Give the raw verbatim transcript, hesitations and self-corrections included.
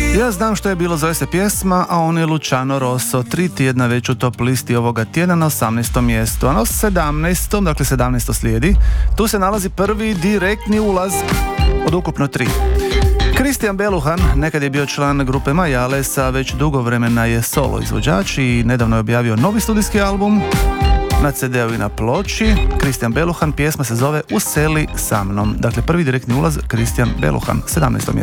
Ja znam što je bilo, zove se pjesma, a on je Luciano Rosso, tri tjedna već u top listi ovoga tjedna na osamnaestom mjestu, a na sedamnaestom, dakle sedamnaesto slijedi, tu se nalazi prvi direktni ulaz od ukupno tri. Christian Beluhan, nekad je bio član grupe Majales, a već dugo vremena je solo izvođač i nedavno je objavio novi studijski album na ce de u i na ploči. Christian Beluhan, pjesma se zove Useli sa mnom. Dakle, prvi direktni ulaz Christian Beluhan, sedamnaesto mjesto.